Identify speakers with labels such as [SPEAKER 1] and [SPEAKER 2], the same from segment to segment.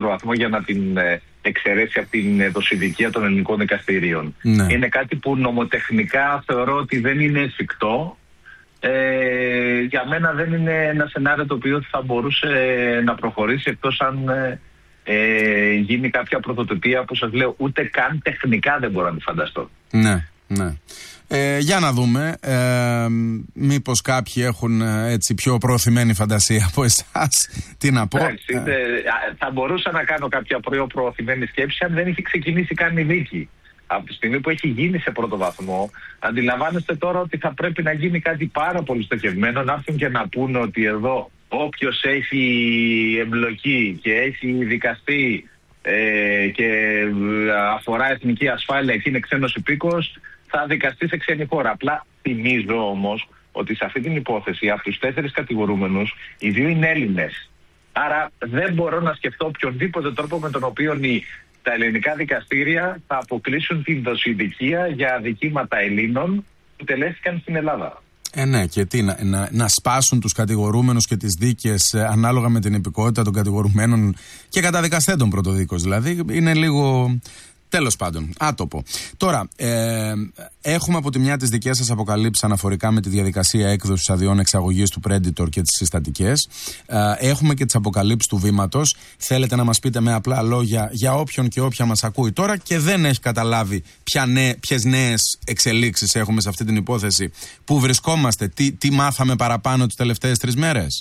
[SPEAKER 1] βαθμό για να την εξαιρέσει από την δοσηδικία των ελληνικών δικαστηρίων.
[SPEAKER 2] Ναι.
[SPEAKER 1] Είναι κάτι που νομοτεχνικά θεωρώ ότι δεν είναι εφικτό. Για μένα δεν είναι ένα σενάριο το οποίο θα μπορούσε να προχωρήσει, εκτός αν γίνει κάποια πρωτοτυπία που σας λέω ούτε καν τεχνικά δεν μπορώ να τη φανταστώ.
[SPEAKER 2] Ναι, ναι. Για να δούμε, μήπως κάποιοι έχουν έτσι πιο προωθημένη φαντασία από εσάς. Τι να πω.
[SPEAKER 1] Θα μπορούσα να κάνω κάποια προωθημένη σκέψη αν δεν είχε ξεκινήσει καν η δίκη. Από τη στιγμή που έχει γίνει σε πρώτο βαθμό, αντιλαμβάνεστε τώρα ότι θα πρέπει να γίνει κάτι πάρα πολύ στοχευμένο, να έρθουν και να πούνε ότι εδώ όποιος έχει εμπλοκή και έχει δικαστεί και αφορά εθνική ασφάλεια και είναι ξένος υπήκοος, θα δικαστεί σε ξένη χώρα. Απλά θυμίζω όμως ότι σε αυτή την υπόθεση από τους 4 κατηγορούμενους οι 2 είναι Έλληνες. Άρα δεν μπορώ να σκεφτώ οποιονδήποτε τρόπο με τον οποίο τα ελληνικά δικαστήρια θα αποκλείσουν την δοσηδικία για αδικήματα Ελλήνων που τελέστηκαν στην Ελλάδα.
[SPEAKER 2] Ναι, και τι, να σπάσουν τους κατηγορούμενους και τις δίκες ανάλογα με την υπηκότητα των κατηγορουμένων και καταδικαστέντων πρωτοδίκως. Δηλαδή είναι λίγο... Τέλος πάντων, άτοπο. Τώρα, έχουμε από τη μια τις δικές σας αποκαλύψεις αναφορικά με τη διαδικασία έκδοσης αδειών εξαγωγής του Predator και τις συστατικές. Έχουμε και τις αποκαλύψεις του Βήματος. Θέλετε να μας πείτε με απλά λόγια για όποιον και όποια μας ακούει τώρα και δεν έχει καταλάβει ποιες νέες εξελίξεις έχουμε σε αυτή την υπόθεση, πού βρισκόμαστε, τι μάθαμε παραπάνω τις τελευταίες 3 μέρες.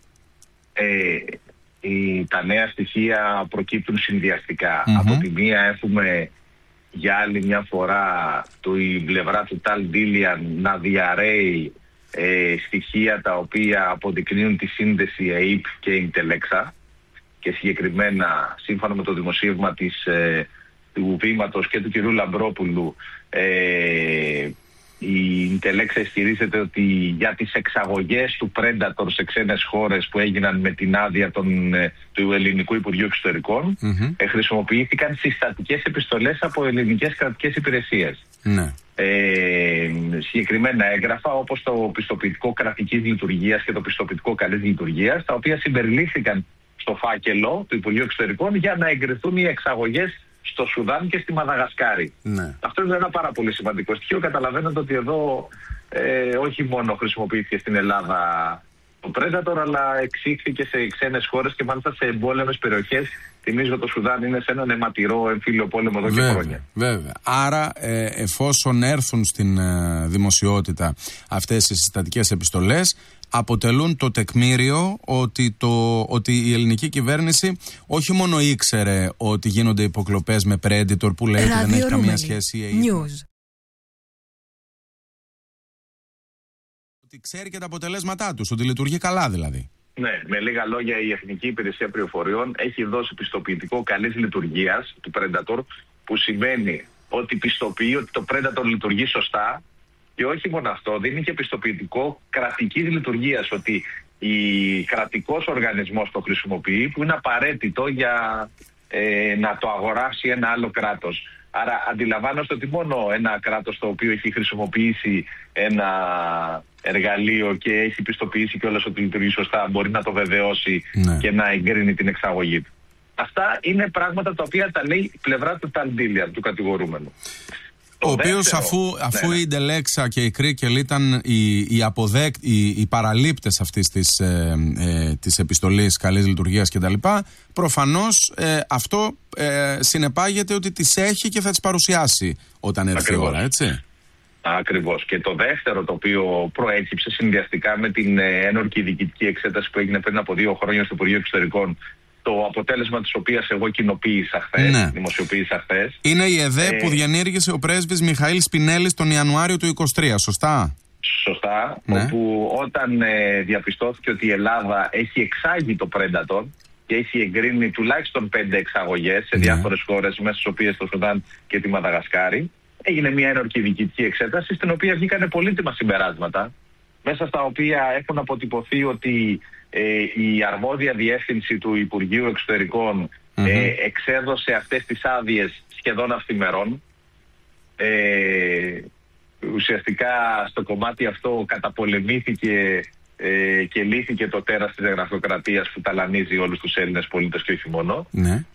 [SPEAKER 1] Τα νέα στοιχεία προκύπτουν συνδυαστικά. Από τη μία έχουμε για άλλη μια φορά η πλευρά του Ταλ Ντίλιαν να διαρρέει στοιχεία τα οποία αποδεικνύουν τη σύνδεση ΑΕΠ και Ιντελέξα, και συγκεκριμένα σύμφωνα με το δημοσίευμα του Βήματος και του κ. Λαμπρόπουλου, η Ιντελέξα ισχυρίζεται ότι για τις εξαγωγές του Predator σε ξένες χώρες που έγιναν με την άδεια του Ελληνικού Υπουργείου Εξωτερικών, χρησιμοποιήθηκαν συστατικές επιστολές από ελληνικές κρατικές υπηρεσίες. Συγκεκριμένα έγγραφα όπως το πιστοποιητικό κρατικής λειτουργίας και το πιστοποιητικό καλής λειτουργίας, τα οποία συμπεριλήφθηκαν στο φάκελο του Υπουργείου Εξωτερικών για να εγκριθούν οι εξαγωγές στο Σουδάν και στη Μαδαγασκάρη. Αυτό είναι ένα πάρα πολύ σημαντικό στοιχείο. Καταλαβαίνετε ότι εδώ όχι μόνο χρησιμοποιήθηκε στην Ελλάδα το Predator, αλλά εξήχθηκε σε ξένες χώρες και μάλιστα σε εμπόλεμες περιοχές. Θυμίζω το Σουδάν είναι σε έναν αιματηρό εμφύλιο πόλεμο εδώ και χρόνια. Βέβαια.
[SPEAKER 2] Άρα, εφόσον έρθουν στην δημοσιότητα αυτές οι συστατικές επιστολές, αποτελούν το τεκμήριο ότι η ελληνική κυβέρνηση όχι μόνο ήξερε ότι γίνονται υποκλοπές με Predator που λέει ότι δεν έχει καμία σχέση ότι ξέρει και τα αποτελέσματά τους, ότι λειτουργεί καλά δηλαδή.
[SPEAKER 1] Ναι, με λίγα λόγια, η Εθνική Υπηρεσία Πληροφοριών έχει δώσει πιστοποιητικό καλής λειτουργίας του Predator, που σημαίνει ότι πιστοποιεί ότι το Predator λειτουργεί σωστά. Και όχι μόνο αυτό, δίνει και πιστοποιητικό κρατικής λειτουργίας, ότι κρατικός οργανισμός το χρησιμοποιεί, που είναι απαραίτητο για να το αγοράσει ένα άλλο κράτος. Άρα αντιλαμβάνεστε ότι μόνο ένα κράτος το οποίο έχει χρησιμοποιήσει ένα εργαλείο και έχει πιστοποιήσει κιόλας ότι λειτουργεί σωστά μπορεί να το βεβαιώσει και να εγκρίνει την εξαγωγή του. Αυτά είναι πράγματα τα οποία τα λέει η πλευρά του Ταλ Ντίλιαν, του κατηγορούμενου.
[SPEAKER 2] Ο οποίος αφού η Ιντελέξα και η Κρίκελ ήταν οι παραλήπτες αυτής της επιστολής καλής λειτουργίας κτλ., προφανώς αυτό συνεπάγεται ότι τις έχει και θα τις παρουσιάσει όταν έρθει η ώρα, έτσι.
[SPEAKER 1] Ακριβώς. Και το δεύτερο, το οποίο προέκυψε συνδυαστικά με την ένορκη διοικητική εξέταση που έγινε πριν από 2 χρόνια στο Υπουργείο Εξωτερικών, το αποτέλεσμα της οποίας εγώ δημοσιοποίησα χθες.
[SPEAKER 2] Είναι η ΕΔΕ που διενήργησε ο πρέσβης Μιχαήλ Σπινέλης τον Ιανουάριο του 2023, σωστά?
[SPEAKER 1] Σωστά, όπου όταν διαπιστώθηκε ότι η Ελλάδα έχει εξάγει το Predator και έχει εγκρίνει τουλάχιστον 5 εξαγωγές σε διάφορες χώρες, μέσα στις οποίες το Σουδάν και τη Μαδαγασκάρη, έγινε μια ένορκη διοικητική εξέταση, στην οποία βγήκαν πολύτιμα συμπεράσματα, μέσα στα οποία έχουν αποτυπωθεί ότι η αρμόδια διεύθυνση του Υπουργείου Εξωτερικών εξέδωσε αυτές τις άδειες σχεδόν αυθημερών. Ουσιαστικά στο κομμάτι αυτό καταπολεμήθηκε και λύθηκε το τέρας της γραφειοκρατίας που ταλανίζει όλους τους Έλληνες πολίτες και όχι μόνο.